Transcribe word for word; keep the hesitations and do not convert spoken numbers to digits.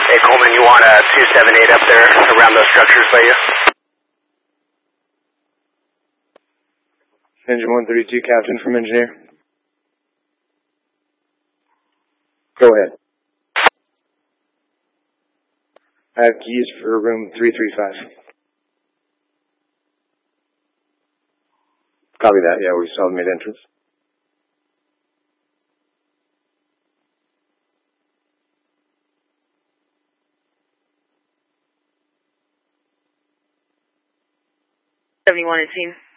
Hey Coleman, you want a two seven eight up there around those structures by you? Engine one thirty-two, Captain from Engineer. Go ahead. I have keys for room three three five. Copy that, yeah, we saw the main entrance. seventy-one eighteen.